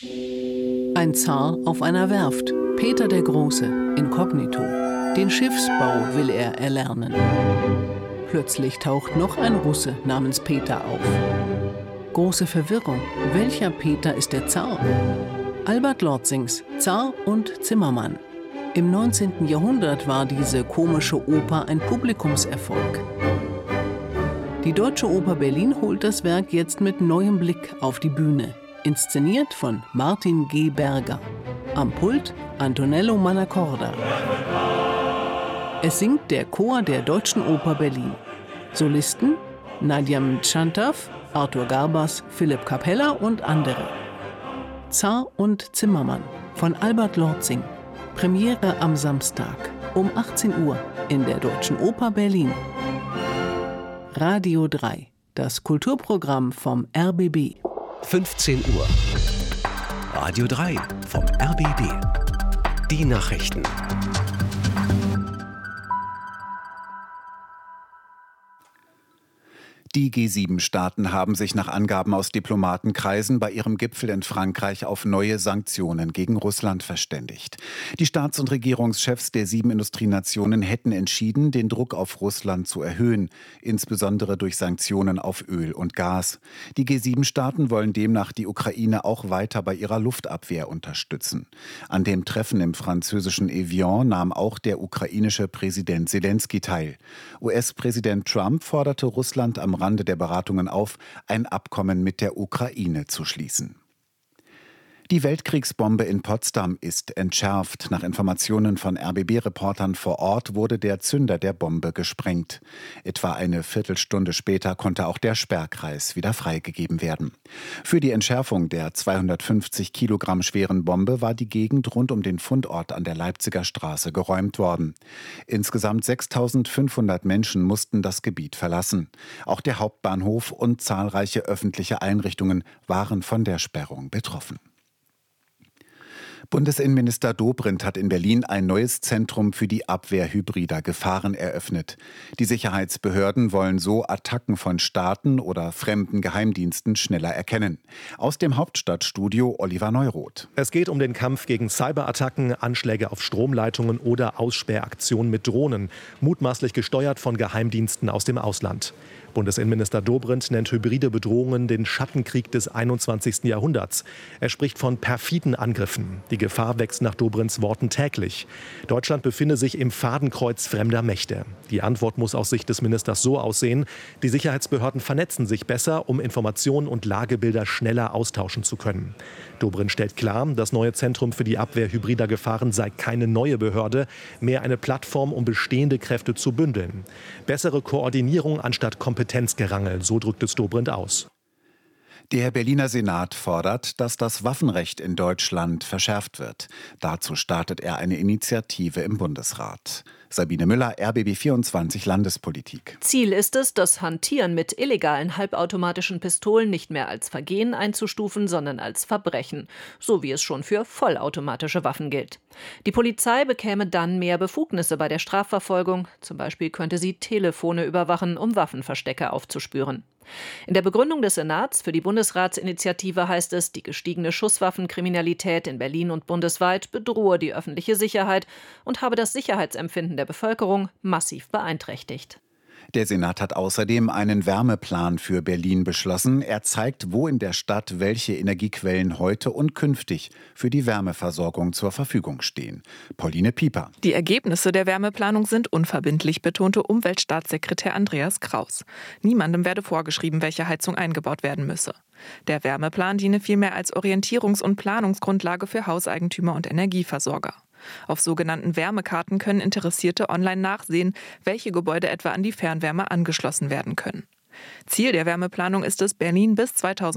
Ein Zar auf einer Werft, Peter der Große, inkognito. Den Schiffsbau will er erlernen. Plötzlich taucht noch ein Russe namens Peter auf. Große Verwirrung. Welcher Peter ist der Zar? Albert Lorzings Zar und Zimmermann. Im 19. Jahrhundert war diese komische Oper ein Publikumserfolg. Die Deutsche Oper Berlin holt das Werk jetzt mit neuem Blick auf die Bühne. Inszeniert von Martin G. Berger. Am Pult Antonello Manacorda. Es singt der Chor der Deutschen Oper Berlin. Solisten Nadia Mtschantaw, Arthur Garbas, Philipp Capella und andere. Zar und Zimmermann von Albert Lorzing. Premiere am Samstag um 18 Uhr in der Deutschen Oper Berlin. Radio 3, das Kulturprogramm vom RBB. 15 Uhr. Radio 3 vom RBB. Die Nachrichten. Die G7-Staaten haben sich nach Angaben aus Diplomatenkreisen bei ihrem Gipfel in Frankreich auf neue Sanktionen gegen Russland verständigt. Die Staats- und Regierungschefs der 7 Industrienationen hätten entschieden, den Druck auf Russland zu erhöhen, insbesondere durch Sanktionen auf Öl und Gas. Die G7-Staaten wollen demnach die Ukraine auch weiter bei ihrer Luftabwehr unterstützen. An dem Treffen im französischen Evian nahm auch der ukrainische Präsident Selenskyj teil. US-Präsident Trump forderte Russland am Rande der Beratungen auf, ein Abkommen mit der Ukraine zu schließen. Die Weltkriegsbombe in Potsdam ist entschärft. Nach Informationen von RBB-Reportern vor Ort wurde der Zünder der Bombe gesprengt. Etwa eine Viertelstunde später konnte auch der Sperrkreis wieder freigegeben werden. Für die Entschärfung der 250 Kilogramm schweren Bombe war die Gegend rund um den Fundort an der Leipziger Straße geräumt worden. Insgesamt 6.500 Menschen mussten das Gebiet verlassen. Auch der Hauptbahnhof und zahlreiche öffentliche Einrichtungen waren von der Sperrung betroffen. Bundesinnenminister Dobrindt hat in Berlin ein neues Zentrum für die Abwehr hybrider Gefahren eröffnet. Die Sicherheitsbehörden wollen so Attacken von Staaten oder fremden Geheimdiensten schneller erkennen. Aus dem Hauptstadtstudio Oliver Neuroth. Es geht um den Kampf gegen Cyberattacken, Anschläge auf Stromleitungen oder Aussperraktionen mit Drohnen, mutmaßlich gesteuert von Geheimdiensten aus dem Ausland. Bundesinnenminister Dobrindt nennt hybride Bedrohungen den Schattenkrieg des 21. Jahrhunderts. Er spricht von perfiden Angriffen. Die Gefahr wächst nach Dobrindts Worten täglich. Deutschland befinde sich im Fadenkreuz fremder Mächte. Die Antwort muss aus Sicht des Ministers so aussehen: Die Sicherheitsbehörden vernetzen sich besser, um Informationen und Lagebilder schneller austauschen zu können. Dobrindt stellt klar, das neue Zentrum für die Abwehr hybrider Gefahren sei keine neue Behörde, mehr eine Plattform, um bestehende Kräfte zu bündeln. Bessere Koordinierung anstatt Kompetenzgerangel, so drückt es Dobrindt aus. Der Berliner Senat fordert, dass das Waffenrecht in Deutschland verschärft wird. Dazu startet er eine Initiative im Bundesrat. Sabine Müller, RBB 24 Landespolitik. Ziel ist es, das Hantieren mit illegalen halbautomatischen Pistolen nicht mehr als Vergehen einzustufen, sondern als Verbrechen, so wie es schon für vollautomatische Waffen gilt. Die Polizei bekäme dann mehr Befugnisse bei der Strafverfolgung. Zum Beispiel könnte sie Telefone überwachen, um Waffenverstecke aufzuspüren. In der Begründung des Senats für die Bundesratsinitiative heißt es, die gestiegene Schusswaffenkriminalität in Berlin und bundesweit bedrohe die öffentliche Sicherheit und habe das Sicherheitsempfinden der Bevölkerung massiv beeinträchtigt. Der Senat hat außerdem einen Wärmeplan für Berlin beschlossen. Er zeigt, wo in der Stadt welche Energiequellen heute und künftig für die Wärmeversorgung zur Verfügung stehen. Pauline Pieper. Die Ergebnisse der Wärmeplanung sind unverbindlich, betonte Umweltstaatssekretär Andreas Kraus. Niemandem werde vorgeschrieben, welche Heizung eingebaut werden müsse. Der Wärmeplan diene vielmehr als Orientierungs- und Planungsgrundlage für Hauseigentümer und Energieversorger. Auf sogenannten Wärmekarten können Interessierte online nachsehen, welche Gebäude etwa an die Fernwärme angeschlossen werden können. Ziel der Wärmeplanung ist es, Berlin bis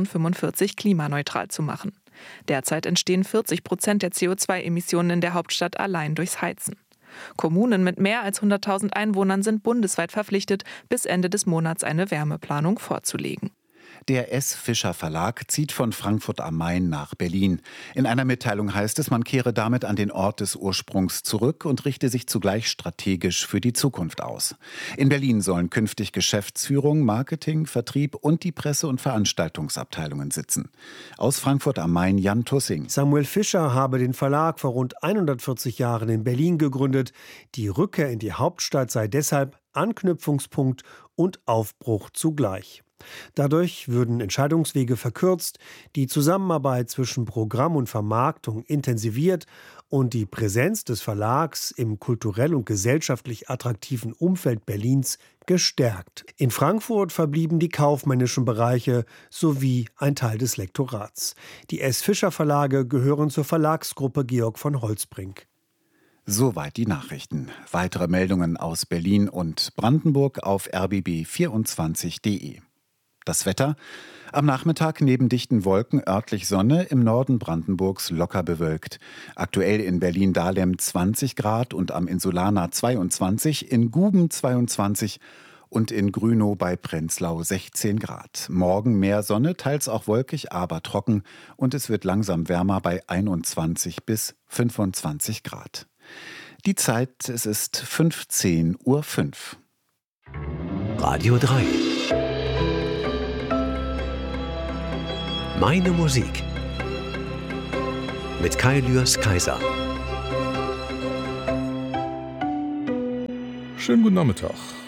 2045 klimaneutral zu machen. Derzeit entstehen 40% der CO2-Emissionen in der Hauptstadt allein durchs Heizen. Kommunen mit mehr als 100.000 Einwohnern sind bundesweit verpflichtet, bis Ende des Monats eine Wärmeplanung vorzulegen. Der S. Fischer Verlag zieht von Frankfurt am Main nach Berlin. In einer Mitteilung heißt es, man kehre damit an den Ort des Ursprungs zurück und richte sich zugleich strategisch für die Zukunft aus. In Berlin sollen künftig Geschäftsführung, Marketing, Vertrieb und die Presse- und Veranstaltungsabteilungen sitzen. Aus Frankfurt am Main Jan Tussing. Samuel Fischer habe den Verlag vor rund 140 Jahren in Berlin gegründet. Die Rückkehr in die Hauptstadt sei deshalb Anknüpfungspunkt und Aufbruch zugleich. Dadurch würden Entscheidungswege verkürzt, die Zusammenarbeit zwischen Programm und Vermarktung intensiviert und die Präsenz des Verlags im kulturell und gesellschaftlich attraktiven Umfeld Berlins gestärkt. In Frankfurt verblieben die kaufmännischen Bereiche sowie ein Teil des Lektorats. Die S. Fischer Verlage gehören zur Verlagsgruppe Georg von Holtzbrinck. Soweit die Nachrichten. Weitere Meldungen aus Berlin und Brandenburg auf rbb24.de. Das Wetter: Am Nachmittag neben dichten Wolken örtlich Sonne, im Norden Brandenburgs locker bewölkt. Aktuell in Berlin-Dahlem 20 Grad und am Insulaner 22, in Guben 22 und in Grünow bei Prenzlau 16 Grad. Morgen mehr Sonne, teils auch wolkig, aber trocken und es wird langsam wärmer bei 21 bis 25 Grad. Die Zeit, es ist 15:05 Uhr. Radio 3. Meine Musik mit Kai Lührs Kaiser. Schönen guten Nachmittag.